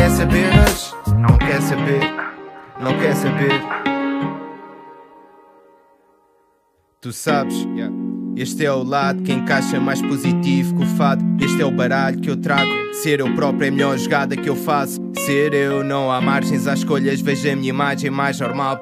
quer saber, mas não quer saber, não quer saber. Tu sabes, este é o lado que encaixa mais positivo que o fado. Este é o baralho que eu trago. Ser eu próprio é a melhor jogada que eu faço. Ser eu, não há margens às escolhas. Vejo a minha imagem mais normal.